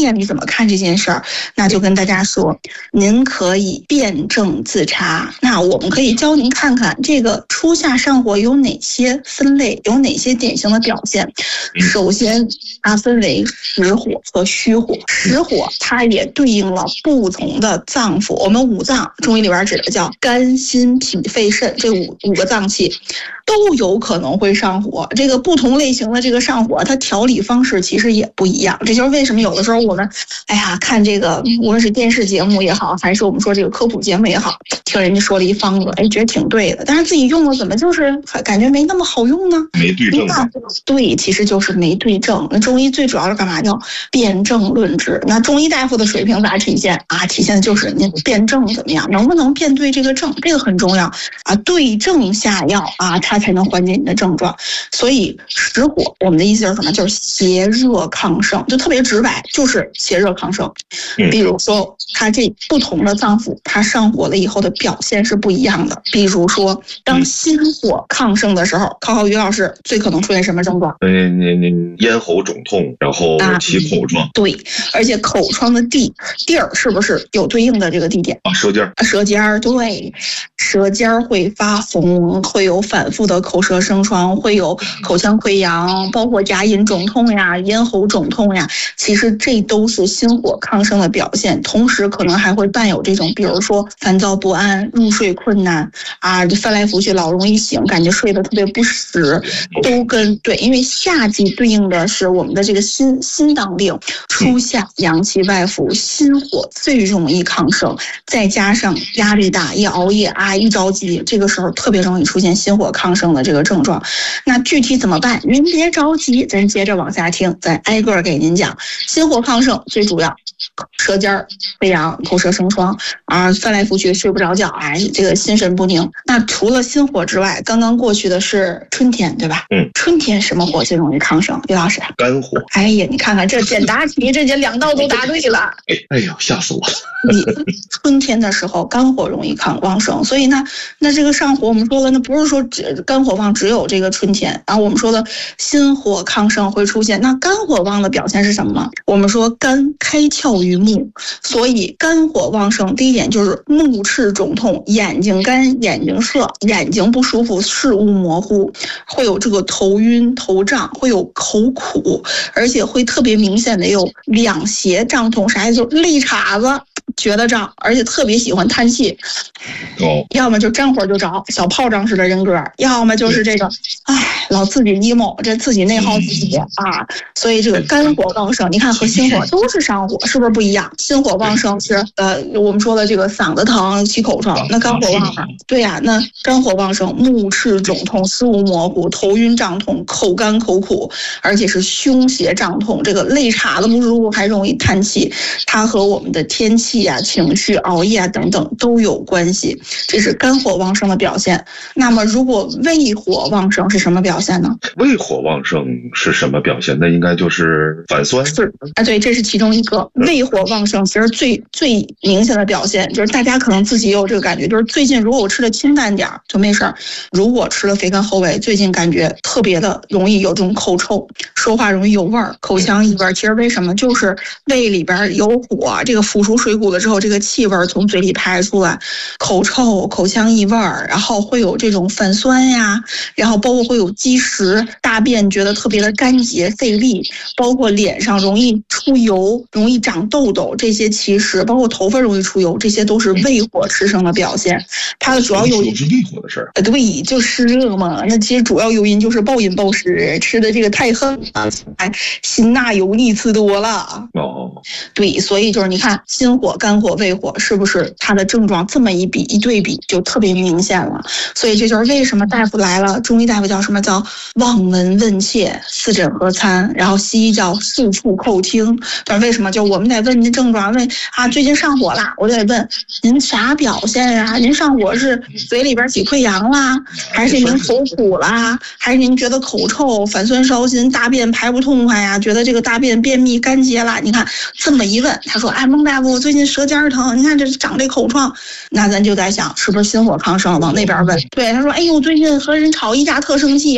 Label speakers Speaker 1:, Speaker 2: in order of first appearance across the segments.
Speaker 1: 眼里怎么看这件事儿？那就跟大家说，您可以辩证自查。那我们可以教您看看这个初夏上火有哪些分类，有哪些典型的表现。首先，它分为实火和虚火。实火它也对应了不同的脏腑，我们五脏中医里边指的叫肝、心、脾、肺、肾，这五个脏器都有可能会上火。这个不同类型的这个上火，它调理方式其实也不一样。这就是为什么有的时候我们看这个无论是电视节目也好，还是我们说这个科普节目也好，听人家说了一方子，觉得挺对的，但是自己用了怎么就是感觉没那么好用呢？
Speaker 2: 没对症。
Speaker 1: 对，其实就是没对症。那中医最主要是干嘛？叫辨证论治。那中医大夫的水平咋体现啊？体现的就是您辨证怎么样，能不能辨对这个症，这个很重要啊。对症下药啊，它才能缓解你的症状。所以实火，我们的意思就是什么？就是邪热抗盛，就特别直白，就是邪热抗盛。比如说，它这不同的脏腑，它上火了以后的表现是不一样的。比如说，当心火抗盛的时候，考于老师最可能出现什么症状？
Speaker 2: 咽喉肿痛，然后起口疮。
Speaker 1: 对，而且口疮的地儿是不是有对应的这个地点
Speaker 2: 啊？舌尖儿，
Speaker 1: 对，舌尖会发红，会有反复的口舌生疮，会有口腔溃疡，包括牙龈肿痛呀、咽喉肿痛呀，其实这都是心火抗盛的表现。同时可能还会伴有这种，比如说烦躁不安、入睡困难啊，翻来覆去老容易醒，感觉睡得特别不实，都跟对，因为夏季对应的是我们的这个心当令，初夏阳气外伏，心火最容易抗盛，再加上压力大，一熬夜啊，一着急，这个时候特别容易出现心火抗盛的这个症状。那具体怎么办？您别着急，咱接着往下听，咱挨个给您讲。心火抗盛最主要舌尖溃疡、口舌生疮啊，翻来覆去睡不着觉，这个心神不宁。那除了心火之外，刚刚过去的是春天，对吧？春天什么火最容易抗盛？李老师，
Speaker 2: 肝火。
Speaker 1: 哎呀，你看看这简答题，这2道都答对了。
Speaker 2: 哎呀，吓死我了！
Speaker 1: 春天的时候肝火容易旺盛，所以那这个上火我们说了，那不是说肝火旺只有这个春天，然后我们说的心火抗盛会出现。那肝火旺的表现是什么呢？我们说肝开窍于目，所以肝火旺盛，第一点就是目赤肿痛，眼睛干、眼睛涩、眼睛不舒服、视物模糊，会有这个头晕、头胀，会有口苦，而且会特别明显的有两胁胀痛，啥意思？就是肋叉子觉得胀，而且特别喜欢叹气。要么就沾火就着，小炮仗式的人格；要么就是这个，老自己 emo， 这自己内耗自己啊。所以这个肝火旺盛，你看和心火都是上火，是不是不一样？心火旺盛是我们说的这个嗓子疼、起口疮，那肝火旺盛，对呀，那肝火旺盛，目赤肿痛、视物模糊、头晕胀痛、口干口苦，而且是胸胁胀痛，这个肋叉子不舒服，还容易叹气。它和我们的天气啊、情绪、熬夜啊等等都有关系，这是肝火旺盛的表现。那么如果胃火旺盛是什么表现呢？
Speaker 2: 胃火旺盛是什么表现？那应该就是反酸。
Speaker 1: 是啊，对，这是其中一个。胃火旺盛其实最明显的表现就是大家可能自己也有这个感觉，就是最近如果我吃的清淡点就没事儿，如果吃了肥甘厚味，最近感觉特别的容易有这种口臭，说话容易有味儿，口腔异味。其实为什么？就是胃里边有火，这个腐熟水谷了之后，这个气味从嘴里排出来，口臭、口腔异味，然后会有这种反酸呀，然后包括会有积食，大便觉得特别的干结费力，包括脸上容易出油、容易长痘痘，这些其实包括头发容易出油，这些都是胃火炽盛的表现。它的主要诱因
Speaker 2: 是胃火的事儿。
Speaker 1: 对，就是热嘛。那其实主要诱因就是暴饮暴食，吃的这个太横了，辛辣油腻吃多了。对，所以就是你看心火、肝火、胃火是不是它的症状这么一对比就特别明显了。所以这就是为什么大夫来了，中医大夫叫什么？叫望闻问切、四诊合参，然后西医叫四处叩听。就是为什么？就我们得问您症状，问最近上火啦，我就得问您啥表现呀？您上火是嘴里边起溃疡啦，还是您口苦啦，还是您觉得口臭、反酸烧心、大便排不痛快呀？觉得这个大便便秘干结啦？你看这么一问，他说孟大夫，我最近舌尖疼，你看这长这口疮，那咱就在想是不是心火抗盛，往那边问。对，他说哎呦，最近和人吵一架特生气，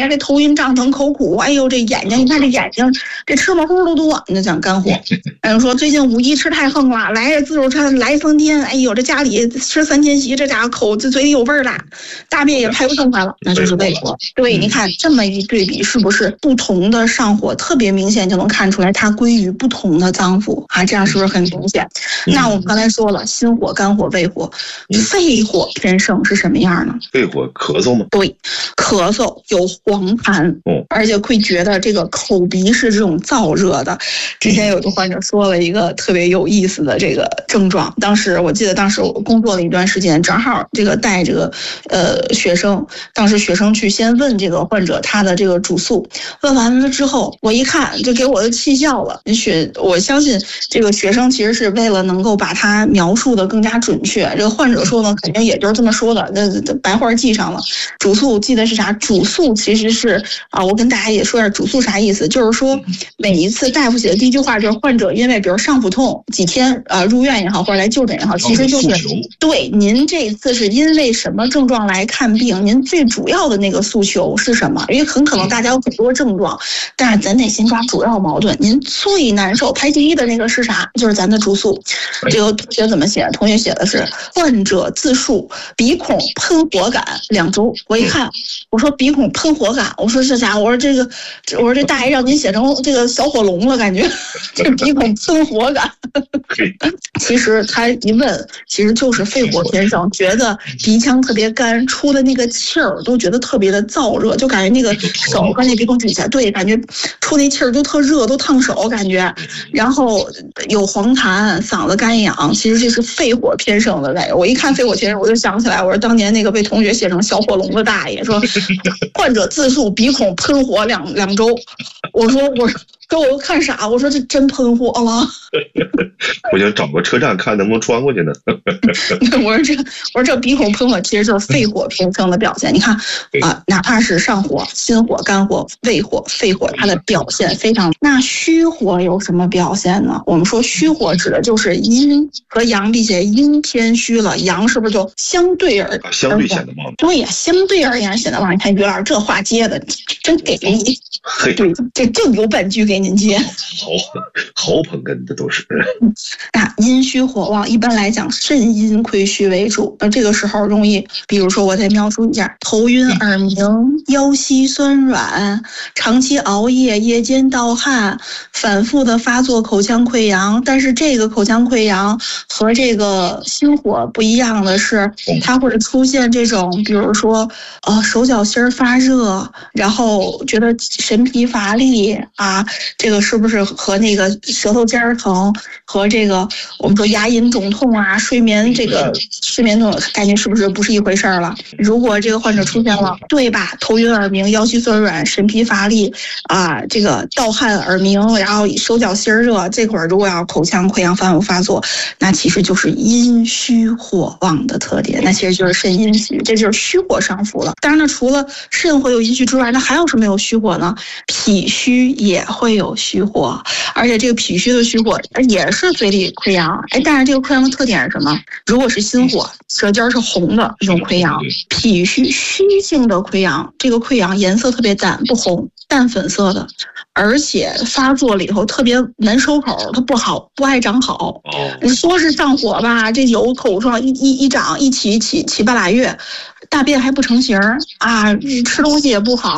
Speaker 1: 呀，这头晕胀疼口苦，哎呦这眼睛，你看这眼睛这吃马虎都多，你就讲肝火。说最近5一吃太横了，来自助餐来3天，哎呦这家里吃3天席，这家伙口这嘴里有味儿了，大便也排不上来了，那就是胃火。对，你看这么一对比，是不是不同的上火特别明显，就能看出来它归于不同的脏腑啊？这样是不是很明显？那我们刚才说了，心火、肝火、胃火，肺火偏盛是什么样呢？
Speaker 2: 肺火咳嗽吗？
Speaker 1: 对，咳嗽有黄痰，而且会觉得这个口鼻是这种燥热的。之前有个患者说了一个特别有意思的这个症状，我记得当时我工作了一段时间，正好这个带这个学生，当时学生去先问这个患者他的这个主诉，问完了之后，我一看就给我的气笑了。我相信这个学生其实是为了能够把它描述的更加准确，这个患者说呢，肯定也就是这么说的，那白话记上了。主诉记得是啥？主诉其实是我跟大家也说一下主诉啥意思，就是说每一次大夫写的第一句话就是患者因为比如上腹痛几天入院也好，或者来就诊也好，其实就是对您这次是因为什么症状来看病，您最主要的那个诉求是什么？因为很可能大家有很多症状，但是咱得先抓主要矛盾。您最难受排第一的那个是啥？就是咱的主诉。这个同学怎么写？同学写的是患者自述鼻孔喷火感2周。我一看，我说鼻孔喷火感，我说这家伙，我说这大爷让您写成这个小火龙了，感觉这鼻孔喷火感。其实他一问，其实就是肺火偏盛，觉得鼻腔特别干，出的那个气儿都觉得特别的燥热，就感觉那个手跟那鼻孔举起来，对，感觉出那气儿都特热，都烫手感觉，然后有黄痰，嗓子干痒，其实这是肺火偏盛的感觉。我一看肺火偏盛，我就想起来，我说当年那个被同学写成小火龙的大爷说，患者自述鼻孔喷火两周，我都看傻，我说这真喷火了。
Speaker 2: 我想找个车站看能不能穿过去呢。
Speaker 1: 我说这鼻孔喷火其实就是肺火偏盛的表现。你看哪怕是上火、心火、肝火、胃火、肺火，它的表现非常。那虚火有什么表现呢？我们说虚火指的就是阴和阳比起来，阴偏虚了，阳是不是就相对显得旺？对呀，相对而言显得旺。你看于老师这话接的真给力，对，这正有本剧给您接。
Speaker 2: 好捧哏的都是。
Speaker 1: 那阴虚火旺，一般来讲肾阴亏虚为主。那这个时候容易，比如说我再描述一下：头晕耳鸣、腰膝酸软、长期熬夜、夜间盗汗、反复的发作口腔溃疡。但是这个口腔溃疡和这个心火不一样的是，它会出现这种，比如说手脚心发热，然后觉得神疲乏力啊，这个是不是和那个舌头尖疼和这个我们说牙龈肿痛啊，睡眠痛感觉是不是一回事了？如果这个患者出现了，对吧？头晕耳鸣、腰膝酸软、神疲乏力啊，这个盗汗耳鸣，然后手脚心热，这会儿如果要口腔溃疡反复发作，那其实就是阴虚火旺的特点，那其实就是肾阴虚，这就是虚火上浮了。当然呢，除了肾会有阴虚之外，那还有什么有虚火呢？脾虚也会有虚火，而且这个脾虚的虚火也是嘴里溃疡，但是这个溃疡的特点是什么？如果是心火，舌尖是红的这种溃疡，脾虚性的溃疡，这个溃疡颜色特别淡，不红，淡粉色的，而且发作了以后特别难收口，它不好，不爱长好。你说是上火吧，这有口疮一长一起7-8俩月，大便还不成形啊，吃东西也不好。